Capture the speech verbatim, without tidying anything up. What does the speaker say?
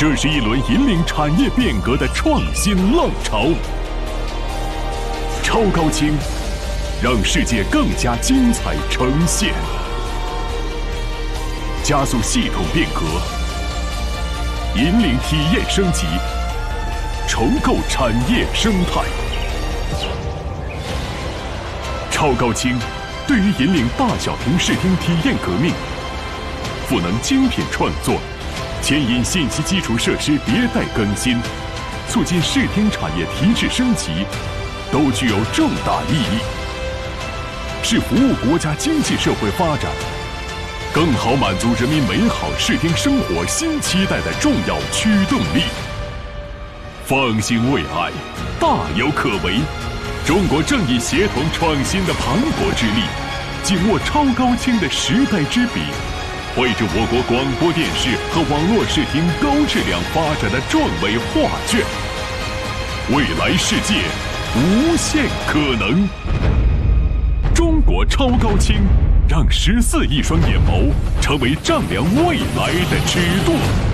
这是一轮引领产业变革的创新浪潮。超高清，让世界更加精彩呈现，加速系统变革，引领体验升级，重构产业生态。超高清对于引领大小屏视听体验革命，赋能精品创作，牵引信息基础设施迭代更新，促进视听产业提质升级，都具有重大意义，是服务国家经济社会发展，更好满足人民美好视听生活新期待的重要驱动力。放心未来，大有可为。中国正以协同创新的磅礴之力，紧握超高清的时代之笔，绘制我国广播电视和网络视听高质量发展的壮伟画卷。未来世界无限可能。中国超高清，让十四亿双眼眸成为丈量未来的尺度。